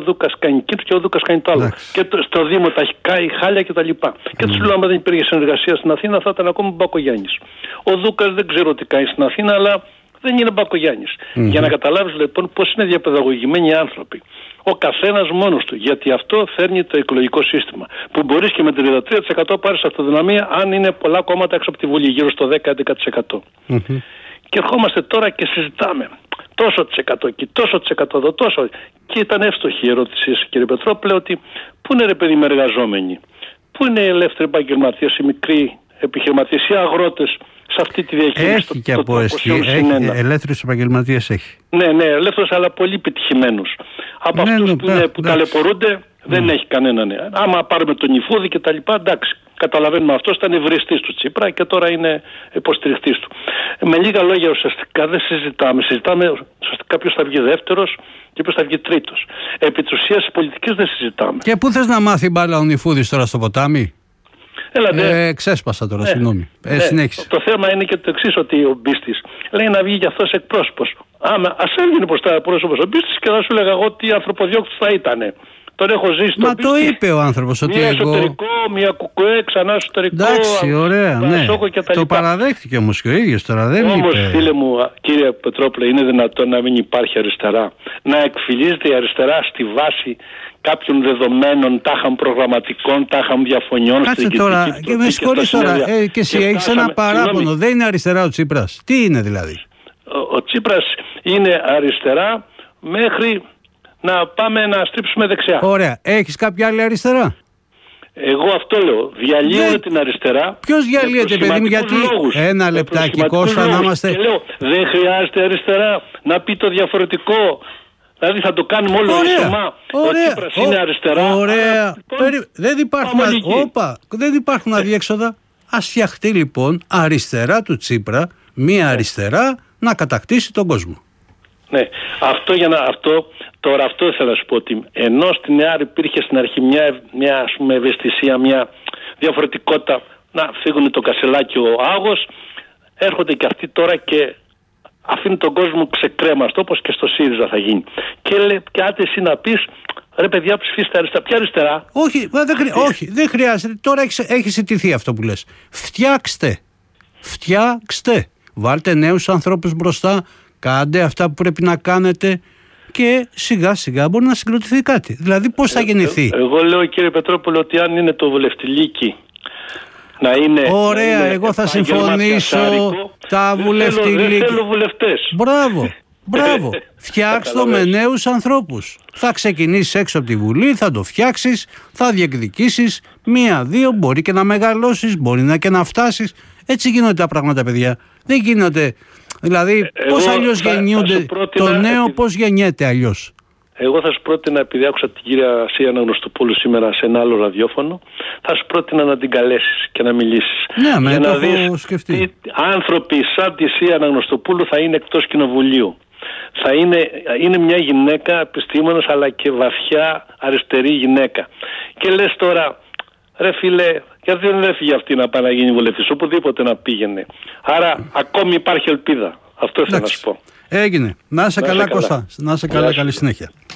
Δούκας κάνει εκείνο και ο Δούκας κάνει το άλλο. Και στο Δήμο τα έχει χάλια κτλ. Και τους λέω: άμα δεν υπήρχε συνεργασία στην Αθήνα, θα ήταν ακόμα Μπακογιάννης. Ο Δούκας δεν ξέρω τι κάνει στην Αθήνα, αλλά δεν είναι Μπακογιάννης. Για να καταλάβεις λοιπόν πώς είναι διαπαιδαγωγημένοι οι άνθρωποι. Ο καθένας μόνος του. Γιατί αυτό φέρνει το εκλογικό σύστημα. Που μπορείς και με 33% πάρεις αυτοδυναμία, αν είναι πολλά κόμματα έξω από τη Βουλή, γύρω στο 10-11%. Και ερχόμαστε τώρα και συζητάμε. Τόσο της εκατό και τόσο της εκατό εδώ, τόσο. Και ήταν εύστοχη η ερώτησή σας, κύριε Πετρόπουλε, ότι πού είναι ρε παιδί με εργαζόμενοι, πού είναι οι ελεύθεροι επαγγελματίες, οι μικροί επιχειρηματίες, οι αγρότες σε αυτή τη διαχείριση. Έχει και από εσύ, ελεύθερους επαγγελματίες έχει. Ναι, ελεύθερους αλλά πολύ επιτυχημένους. Από αυτούς που ταλαιπωρούνται δεν έχει κανέναν. Άμα πάρουμε τον Νιφούδη και τα λοιπά, εντάξει. Καταλαβαίνουμε, αυτός ήταν ευριστής του Τσίπρα και τώρα είναι υποστηριχτής του. Με λίγα λόγια, ουσιαστικά δεν συζητάμε. Συζητάμε ουσιαστικά ποιος θα βγει δεύτερος και ποιος θα βγει τρίτος. Επί της ουσίας πολιτικής δεν συζητάμε. Και πού θες να μάθει μπάλα ο Νιφούδης τώρα στο ποτάμι? Ξέσπασα τώρα, συγγνώμη. Συνέχισε. Το θέμα είναι και το εξής, ότι ο Μπίστης λέει να βγει και αυτός εκπρόσωπος. Ας έβγαινε προς τα πρόσωπος ο Μπίστης και θα σου έλεγα εγώ τι ανθρωποδιώκτης θα ήτανε. Τον έχω ζήσει. Μα το είπε ο άνθρωπος ότι μία εσωτερικό, μία κουκουέ, ξανά εσωτερικό. Εντάξει, ωραία, ναι. Το παραδέχτηκε όμως και ο ίδιος τώρα, δεν όμως, είπε. Φίλε μου, κύριε Πετρόπουλε, είναι δυνατόν να μην υπάρχει αριστερά? Να εκφυλίζεται η αριστερά στη βάση κάποιων δεδομένων, τάχαν προγραμματικών, τάχαν διαφωνιών. Κάτσε τώρα, και με συγχωρείς τώρα, και εσύ έχεις ένα παράπονο. Δεν είναι αριστερά ο Τσίπρας. Τι είναι δηλαδή? Ο Τσίπρας είναι αριστερά μέχρι να πάμε να στρίψουμε δεξιά. Ωραία. Έχεις κάποια άλλη αριστερά? Εγώ αυτό λέω. Διαλύουν την αριστερά. Ποιος διαλύεται, παιδί μου, γιατί? Ένα λεπτάκι, Κώστα, να είμαστε. Και λέω, δεν χρειάζεται αριστερά να πει το διαφορετικό. Δηλαδή θα το κάνουμε όλο ισομά. Ο Τσίπρας είναι αριστερά. Ωραία. Δεν υπάρχουν αδιέξοδα. Ας φτιαχτεί λοιπόν αριστερά του Τσίπρα, μία αριστερά να κατακτήσει τον κόσμο. Ναι, αυτό ήθελα να σου πω, ότι ενώ στην ΕΑΡ υπήρχε στην αρχή μια ας πούμε ευαισθησία, μια διαφορετικότητα, να φύγουν το Κασελάκι ο Άγος, έρχονται και αυτοί τώρα και αφήνουν τον κόσμο ξεκρέμαστο, όπως και στο ΣΥΡΙΖΑ θα γίνει. Και άντε εσύ να πεις, ρε παιδιά, ψηφίστε αριστερά. Ποια αριστερά? Όχι, δεν χρειάζεται. Τώρα έχει ζητηθεί αυτό που λες. Φτιάξτε. Βάλτε νέους ανθρώπους μπροστά. Κάντε αυτά που πρέπει να κάνετε και σιγά σιγά μπορεί να συγκροτηθεί κάτι. Δηλαδή πώς θα γεννηθεί? Εγώ λέω, κύριε Πετρόπουλο, ότι αν είναι το βουλευτηλίκι να είναι... Ωραία, εγώ θα συμφωνήσω. Τα βουλευτηλίκι. Δεν θέλω βουλευτές. Μπράβο. Φτιάξτε με νέους ανθρώπους. Θα ξεκινήσεις έξω από τη Βουλή, θα το φτιάξεις, θα διεκδικήσεις 1-2, μπορεί και να μεγαλώσεις, μπορεί και να φτάσεις. Έτσι γίνονται τα πράγματα, παιδιά. Δεν γίνονται... Δηλαδή, πώς αλλιώς γεννιούνται, το νέο πώς γεννιέται αλλιώς? Εγώ θα σου πρότεινα, επειδή άκουσα την κυρία Ασία Αναγνωστοπούλου σήμερα σε ένα άλλο ραδιόφωνο, θα σου πρότεινα να την καλέσεις και να μιλήσεις. Ναι, για να δεις σκεφτεί. τι άνθρωποι σαν τη Ασία Αναγνωστοπούλου θα είναι εκτός κοινοβουλίου. Είναι μια γυναίκα επιστήμονας, αλλά και βαθιά αριστερή γυναίκα. Και λες τώρα, ρε φίλε, γιατί δεν έφυγε αυτή να πάει να γίνει βουλευτής, οπουδήποτε να πήγαινε. Άρα ακόμη υπάρχει ελπίδα. Αυτό ήθελα να σου πω. Έγινε. Να είσαι καλά, Κώστα. Να είσαι καλά, καλή συνέχεια.